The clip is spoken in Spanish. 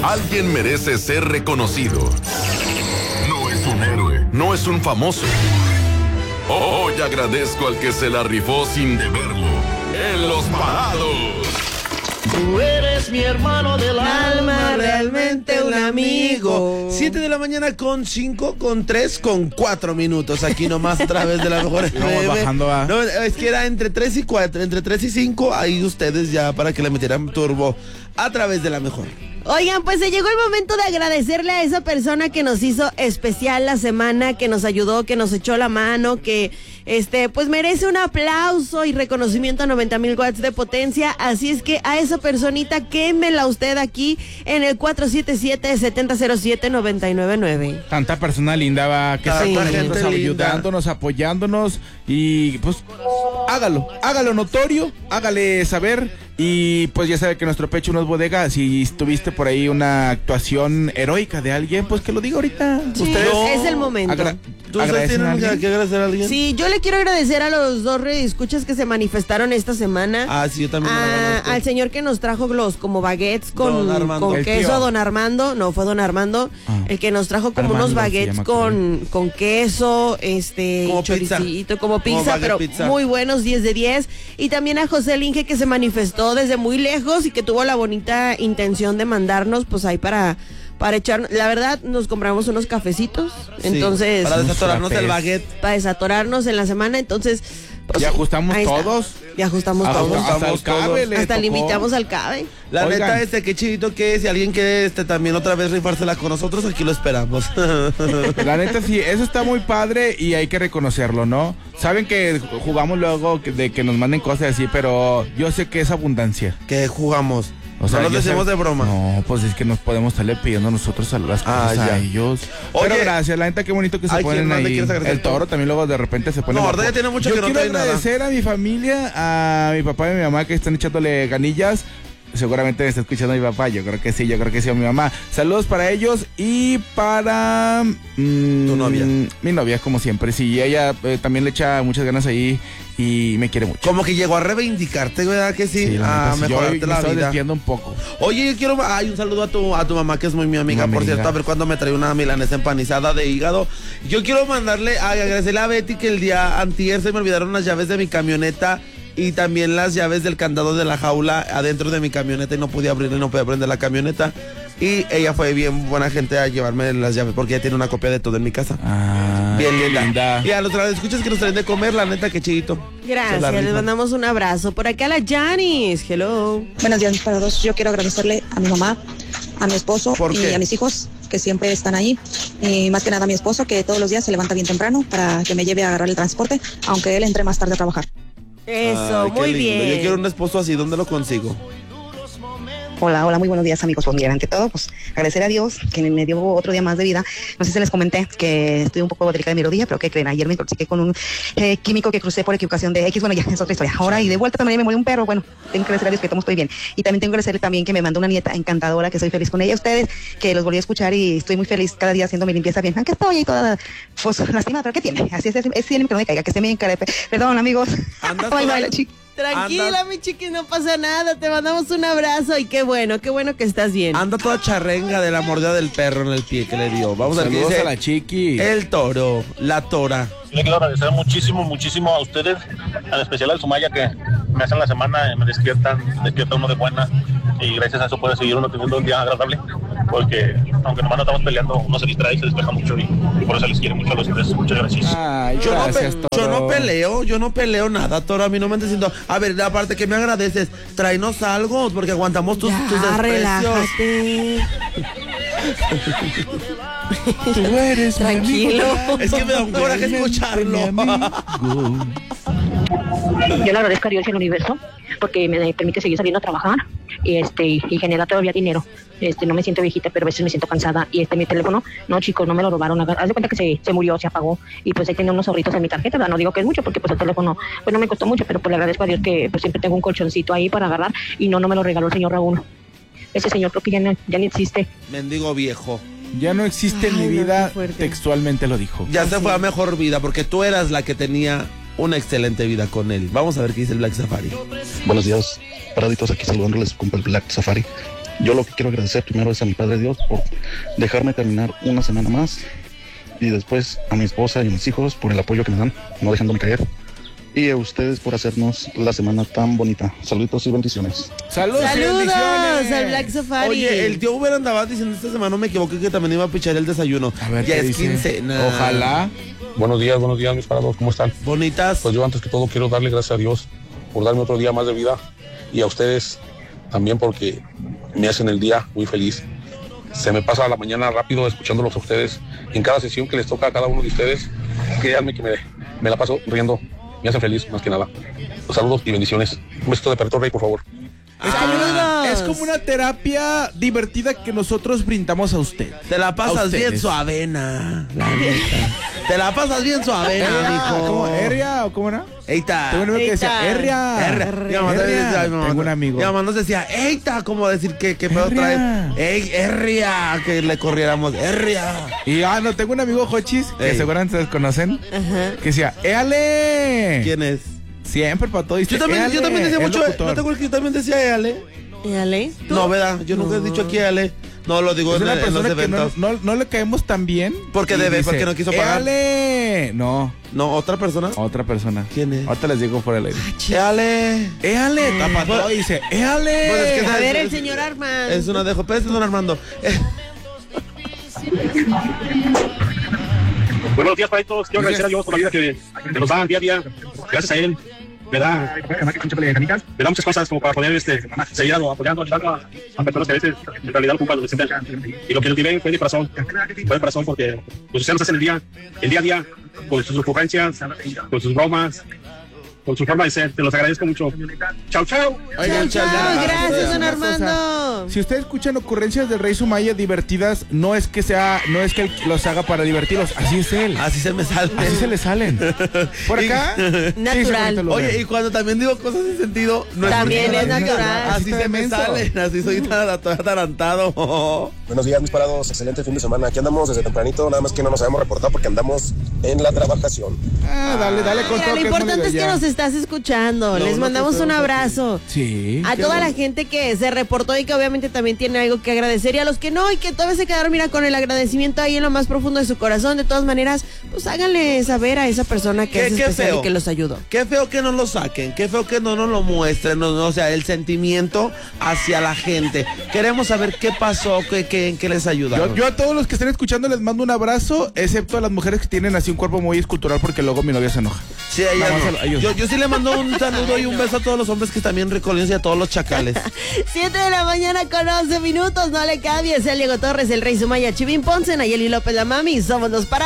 Alguien merece ser reconocido. No es un héroe, no es un famoso. Hoy agradezco al que se la rifó sin deberlo. En Los Parados. Tú eres mi hermano del alma, realmente un amigo. 7 de la mañana con 5, con 3, con 4 minutos. Aquí nomás a través de la mejor FM. Vamos bajando a... No, es que era entre 3 y 4, entre 3 y 5. Ahí ustedes ya para que le metieran turbo a través de la mejor. Oigan, pues se llegó el momento de agradecerle a esa persona que nos hizo especial la semana, que nos ayudó, que nos echó la mano, que pues merece un aplauso y reconocimiento a 90,000 watts de potencia. Así es que a esa personita, quémela usted aquí en el 477-7007-999. Tanta persona linda va que Tanta está gente ayudándonos, apoyándonos y pues hágalo notorio, hágale saber. Y pues ya sabe que nuestro pecho no es bodega. Si tuviste por ahí una actuación heroica de alguien, pues que lo diga ahorita. Sí, Ustedes es el momento. ¿Tú tienes que agradecer a alguien? Sí, yo le quiero agradecer a los dos redescuchas que se manifestaron esta semana. Ah, sí, yo también. Al señor que nos trajo los como baguettes con queso, tío. Don Armando. No, fue Don Armando. El que nos trajo como Armando unos baguettes con queso, como choricito, como pizza, pero pizza. muy buenos, 10 de 10. Y también a José Linge, que se manifestó desde muy lejos y que tuvo la bonita intención de mandarnos, pues ahí para echar. La verdad, nos compramos unos cafecitos, Sí, entonces para desatorarnos el baguette. para desatorarnos en la semana, entonces pues, ya ajustamos ahí está. todos. Ya ajustamos todos. Hasta el Cabe le Hasta tocó. limitamos al Cabe. La Oigan. neta, qué chidito que es. Si alguien quiere también otra vez rifársela con nosotros, aquí lo esperamos. La neta sí, eso está muy padre y hay que reconocerlo, ¿no? Saben que jugamos luego de que nos manden cosas así, pero yo sé que es abundancia. Que jugamos. O sea, no lo yo decimos sé- de broma. No, pues es que nos podemos estarle pidiendo nosotros a las cosas ya. a ellos. Oye, pero gracias, la neta qué bonito que se ¿a quién ponen más le ahí. quieres agradecer? El Toro también luego de repente se pone No, guapo. ahorita ya tiene mucho Yo que no quiero trae nada. agradecer a mi familia, a mi papá y a mi mamá que están echándole ganillas. Seguramente me está escuchando mi papá, yo creo que sí a mi mamá. Saludos para ellos y para tu novia. mi novia, como siempre. Sí, ella también le echa muchas ganas ahí y me quiere mucho. Como que llegó a reivindicarte, ¿verdad que sí? La neta, sí, yo mejorarte me la estoy vida. desviando un poco. Oye, yo quiero un saludo a tu mamá, que es muy mi amiga, Mi por amiga. cierto, a ver cuándo me trae una milanesa empanizada de hígado. Yo quiero agradecerle a Betty que el día antier se me olvidaron las llaves de mi camioneta y también las llaves del candado de la jaula adentro de mi camioneta y no podía prender la camioneta. Y ella fue bien buena gente a llevarme las llaves porque ella tiene una copia de todo en mi casa. Ah, Bien linda. linda. Y a los escuchas que nos traen de comer, la neta, qué chidito. Se la Gracias, les rifan. mandamos un abrazo. Por acá la Janis, hello. Buenos días, mis parados. Yo quiero agradecerle a mi mamá, a mi esposo ¿Por y qué? a mis hijos que siempre están ahí. Y más que nada a mi esposo, que todos los días se levanta bien temprano para que me lleve a agarrar el transporte, aunque él entre más tarde a trabajar. Eso, Ay, qué muy lindo. bien. Yo quiero un esposo así, ¿dónde lo consigo? Hola, muy buenos días, amigos. Pues mira, ante todo, pues agradecer a Dios que me dio otro día más de vida. No sé si les comenté que estoy un poco delicada de mi rodilla, pero ¿qué creen? Ayer me intoxiqué con un químico que crucé por equivocación de X. Bueno, ya es otra historia. Ahora, y de vuelta también me murió un perro. Bueno, tengo que agradecer a Dios que todo estoy bien. Y también tengo que agradecerle también que me mandó una nieta encantadora, que soy feliz con ella. Ustedes, que los volví a escuchar y estoy muy feliz cada día haciendo mi limpieza bien. Aunque estoy ahí toda, pues, lastimada, pero ¿qué tiene? Así es que no me caiga, que se me encarepe. Perdón, amigos. Andas Bye, toda- bye, la chica. Tranquila, mi chiqui, no pasa nada. Te mandamos un abrazo y qué bueno que estás bien. Anda toda charrenga de la mordida del perro en el pie que le dio. Vamos a ver qué Saludos dice a la chiqui. el toro, la tora. Le quiero agradecer muchísimo a ustedes, en especial al Sumaya, que me hacen la semana, me despierta uno de buena, y gracias a eso puede seguir uno teniendo un día agradable, porque aunque nomás no estamos peleando, uno se distrae y se despeja mucho, y por eso les quiero mucho a los tres. Muchas gracias. Ay, Yo gracias, no peleo nada, Toro. A mí no me andes diciendo. A ver, aparte que me agradeces, tráenos algo, porque aguantamos tus desprecios. Relájate. Tú eres Tranquilo. Es que me da un coraje escucharlo. Yo le agradezco a Dios y al universo porque me permite seguir saliendo a trabajar y genera todavía dinero. No me siento viejita, pero a veces me siento cansada. Y mi teléfono, no chicos, no me lo robaron. Haz de cuenta que se murió, se apagó. Y pues ahí tenía unos ahorritos en mi tarjeta, ¿verdad? No digo que es mucho porque pues el teléfono pues no me costó mucho, pero pues le agradezco a Dios que pues siempre tengo un colchoncito ahí para agarrar y no me lo regaló el señor Raúl. Ese señor creo que ya no existe. Mendigo viejo. Ya no existe en mi Ay, no, vida, qué fuerte. textualmente lo dijo. Ya se fue a mejor vida, porque tú eras la que tenía una excelente vida con él. Vamos a ver qué dice el Black Safari. Buenos días, paraditos, aquí saludándoles, compa el Black Safari. Yo lo que quiero agradecer primero es a mi Padre Dios por dejarme terminar una semana más, y después a mi esposa y a mis hijos por el apoyo que me dan, no dejándome caer, y a ustedes por hacernos la semana tan bonita. Saludos y bendiciones. Saludos al Black Safari. Oye, el tío Uber andaba diciendo esta semana, no me equivoqué, que también iba a pichar el desayuno. A ver, ya ¿qué es dice? quincena. Ojalá. Buenos días, mis parados, ¿cómo están? Bonitas. Pues yo antes que todo quiero darle gracias a Dios por darme otro día más de vida, y a ustedes también porque me hacen el día muy feliz. Se me pasa la mañana rápido escuchándolos a ustedes. En cada sesión que les toca a cada uno de ustedes, créanme que me la paso riendo. Me hacen feliz, más que nada. Los saludos y bendiciones. Un besito de perrito rey, por favor. ¡Saludos! Es como una terapia divertida que nosotros brindamos a usted. Te la pasas bien suavena, la neta. Te la pasas bien suavena, mijo. ¿Cómo? ¿Erria o cómo era? Eita. Tengo un amigo que decía, Erria. Tengo un amigo. Mi mamá nos decía, Eita, como decir que pedo trae. Ey, Erria, que le corriéramos, Erria. Y no, tengo un amigo Jochis, que Ey. seguramente ustedes conocen, Ajá. que decía, ¡éale! ¿Quién es? Siempre para todo. Dice, Yo también decía el mucho, locutor. ¿no te acuerdas que yo también decía éale? ¿Ale? ¿Tú? No, ¿verdad? Yo nunca he dicho aquí éale. No, lo digo Es una en los persona que eventos. no le caemos tan bien. Porque y debe, dice, porque no quiso pagar. ¡éale! No, No, ¿otra persona? otra persona. ¿Quién es? Ahorita les digo por el aire. Éale. ¡Éale! Tapa todo y dice, ¡éale! Pues es que A ver, el señor Armando. Es una dejo, pero es don Armando. Buenos días para todos. Quiero agradecer a Dios por la vida que nos da día a día. Gracias a Él. Me da muchas cosas como para poder seguir apoyando, ayudando a personas que a veces en realidad ocupan lo necesitan. Y lo que nos diré fue de corazón. Fue de corazón porque pues, ustedes nos hacen el día a día con sus ocurrencias, con sus bromas, con su forma de ser. Te los agradezco mucho. Chau, chau. Oigan, Chao, gracias, don Una Armando. cosa, si ustedes escuchan ocurrencias del Rey Sumaya divertidas, no es que él los haga para divertirlos, así es él. Así se me sale. Así se le salen. Por acá. Natural. sí, Oye, y cuando también digo cosas sin sentido, no También porque es no las diga, natural. Así Así se te me menso. salen, así soy tan atarantado. Buenos días, mis parados. Excelente fin de semana. Aquí andamos desde tempranito, nada más que no nos habíamos reportado porque andamos en la trabajación. Dale con Mira, todo lo que importante es que ya. nos estás escuchando. Les mandamos un abrazo. Sí. A toda la gente que se reportó y que obviamente también tiene algo que agradecer, y a los que no y que todavía se quedaron, mira, con el agradecimiento ahí en lo más profundo de su corazón. De todas maneras, pues háganle saber a esa persona que es especial y que los ayudó. Qué feo que no lo saquen, qué feo que no nos lo muestren, o sea, el sentimiento hacia la gente. Queremos saber qué pasó, en qué les ayudaron. Yo a todos los que estén escuchando les mando un abrazo, excepto a las mujeres que tienen así un cuerpo muy escultural, porque luego mi novia se enoja. Sí, a ellas Nada más no. a ellos. Yo sí le mando un saludo y un beso a todos los hombres que también recolecen y a todos los chacales. 7 de la mañana con 11 minutos, no le cambies. El Diego Torres, el Rey Sumaya, Chivín Ponce, Nayeli López, la mami, somos los parados.